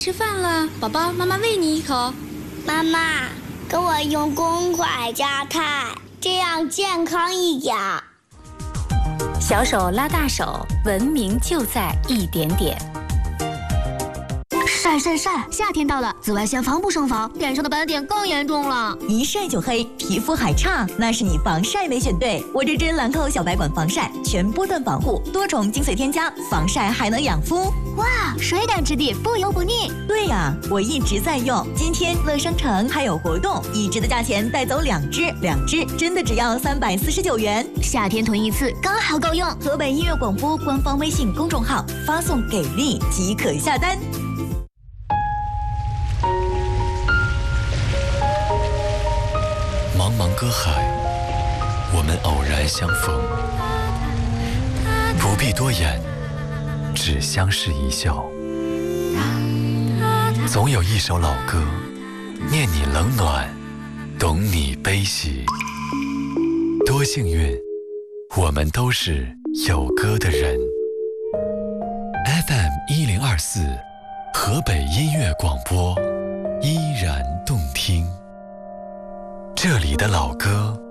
吃饭了，宝宝，妈妈喂你一口。 妈妈，给我用公筷夹菜，这样健康一点。 小手拉大手，文明就在一点点。 晒晒晒！夏天到了，紫外线防不胜防，脸上的斑点更严重了。 一晒就黑，皮肤还差，那是你防晒没选对。我这支兰蔻小白管防晒，全波段防护，多重精髓添加，防晒还能养肤。 哇，水感质地，不油不腻。 对呀，我一直在用。今天乐商城还有活动，一支的价钱带走2支，2支真的只要349元。 夏天囤一次刚好够用。 河北音乐广播官方微信公众号发送给力即可下单。 茫茫歌海，我们偶然相逢，不必多言，只相视一笑。总有一首老歌，念你冷暖，懂你悲喜。多幸运，我们都是有歌的人。FM1024，河北音乐广播，依然动听。这里的老歌